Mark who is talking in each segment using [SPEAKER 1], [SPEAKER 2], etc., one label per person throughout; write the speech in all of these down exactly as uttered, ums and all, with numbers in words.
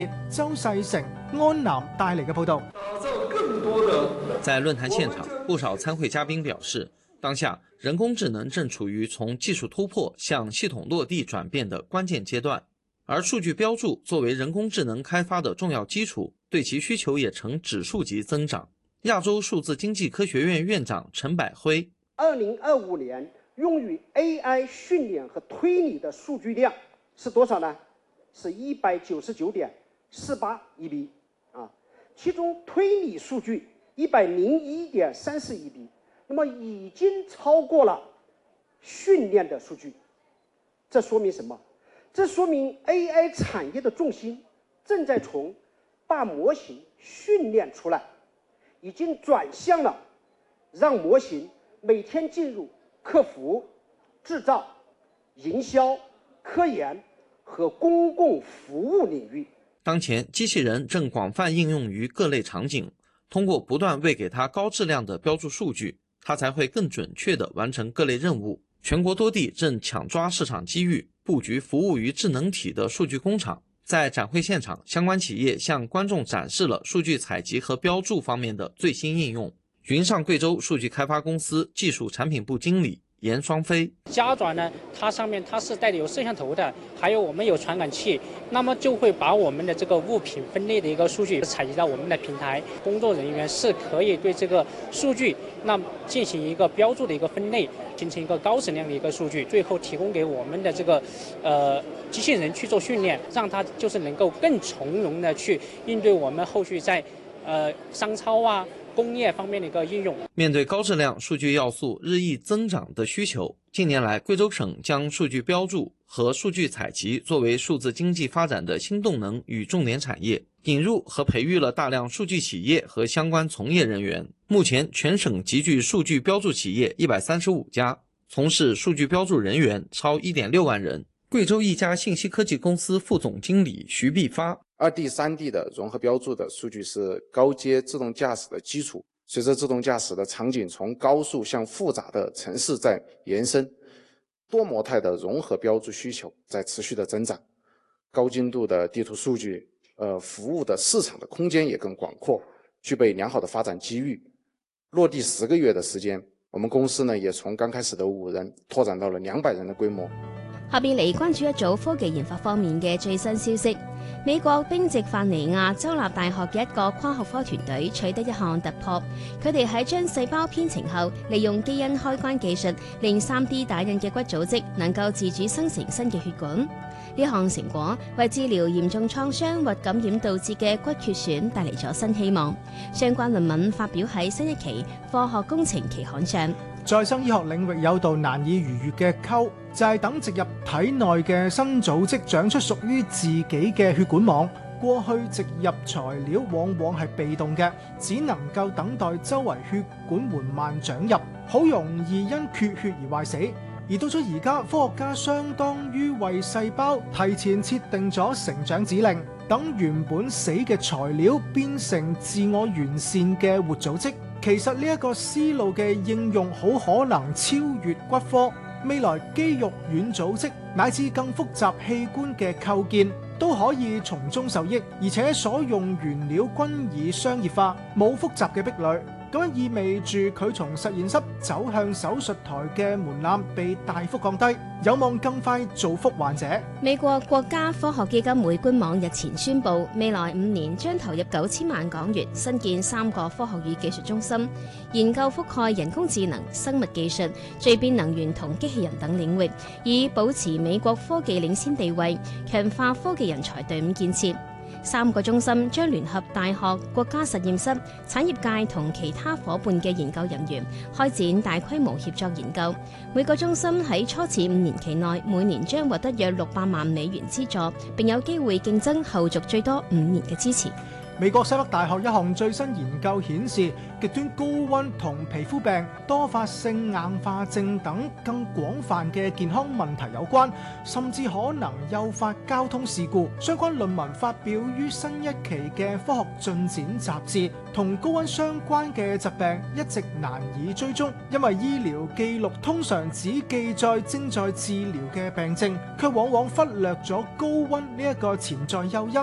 [SPEAKER 1] 周世成、安南帶嚟嘅報導。
[SPEAKER 2] 在論壇現場，不少參會嘉賓表示，當下人工智能正處於從技術突破向系統落地轉變的關鍵階段，而數據標註作為人工智能開發的重要基礎，對其需求也呈指數級增長。亞洲數字經濟科學院院長陳百輝：
[SPEAKER 3] 二零二五年用於 A I 訓練和推理的數據量是多少呢？是一百九十九點四八 E B 啊，其中推理數據一百零一點三四 E B， 那麼已經超過了訓練的數據。這說明什麼？這說明 A I 產業的重心正在從把模型訓練出來，已經轉向了讓模型每天進入客服、製造、營銷、科研和公共服務領域。
[SPEAKER 2] 當前，機器人正廣泛應用於各類場景，通過不斷餵給它高質量的標註數據，它才會更準確地完成各類任務。全國多地正搶抓市場機遇，佈局服務於智能體的數據工廠。在展會現場，相關企業向觀眾展示了數據採集和標註方面的最新應用。雲上貴州數據開發公司技術產品部經理嚴雙飛：
[SPEAKER 4] 加轉呢，它上面它是帶有攝像頭的，還有我們有傳感器，那麼就會把我們的這個物品分類的一個數據採集到我們的平台，工作人員是可以對這個數據那進行一個標註的一個分類，形成一個高質量的一個數據，最後提供給我們的這個呃機器人去做訓練，讓它就是能夠更從容的去應對我們後續在呃商超啊。工業方面的一個應用。
[SPEAKER 2] 面對高質量數據要素日益增長的需求，近年來貴州省將數據標註和數據採集作為數字經濟發展的新動能與重點產業，引入和培育了大量數據企業和相關從業人員。目前全省集聚數據標註企業一百三十五家，從事數據標註人員超一點六萬人。貴州一家信息科技公司副總經理徐必發：
[SPEAKER 5] 二 D、三 D 的融合標註的數據是高階自動駕駛的基礎。隨着自動駕駛的場景從高速向複雜的城市在延伸，多模態的融合標註需求在持續的增長。高精度的地圖數據，呃，服務的市場的空間也更廣闊，具備良好的發展機遇。落地十個月的時間，我們公司呢也從剛開始的五人拓展到了兩百人的規模。
[SPEAKER 6] 下邊嚟關注一組科技研發方面嘅最新消息。美國賓夕法尼亞州立大學嘅一個跨學科團隊取得一項突破，佢哋喺將細胞編程後，利用基因開關技術，令 三 D 打印嘅骨組織能夠自主生成新嘅血管。呢項成果為治療嚴重創傷或感染導致嘅骨缺損帶嚟咗新希望。相關論文發表喺新一期科學工程期刊上。
[SPEAKER 1] 再生醫學領域有道難以逾越嘅溝，就係等植入體內嘅新組織長出屬於自己嘅血管網。過去植入材料往往係被動嘅，只能夠等待周圍血管緩慢長入，好容易因缺血而壞死。而到咗而家，科學家相當於為細胞提前設定咗成長指令，等原本死嘅材料變成自我完善嘅活組織。其實呢一個思路嘅應用好可能超越骨科，未來肌肉軟組織乃至更複雜器官嘅構建都可以從中受益，而且所用原料均以商業化，冇複雜嘅壁壘。咁意味住佢從實驗室走向手術台嘅門檻被大幅降低，有望更快造福患者。
[SPEAKER 6] 美國國家科學基金會官網日前宣布，未來五年將投入九千萬港元，新建三個科學與技術中心，研究覆蓋人工智能、生物技術、聚變能源同機器人等領域，以保持美國科技領先地位，強化科技人才隊伍建設。三個中心將聯合大學、國家實驗室、產業界同其他夥伴嘅研究人員，開展大規模協作研究。每個中心喺初始五年期內，每年將獲得約六百萬美元資助，並有機會競爭後續最多五年嘅支持。
[SPEAKER 1] 美國西北大學一項最新研究顯示，極端高溫同皮膚病、多發性硬化症等更廣泛嘅健康問題有關，甚至可能誘發交通事故。相關論文發表於新一期嘅科學進展雜誌。同高溫相關嘅疾病一直難以追蹤，因為醫療記錄通常只記載正在治療嘅病症，卻往往忽略咗高溫呢一個潛在誘因。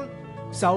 [SPEAKER 1] 受